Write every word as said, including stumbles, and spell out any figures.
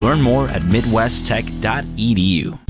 Learn more at midwest tech dot e d u.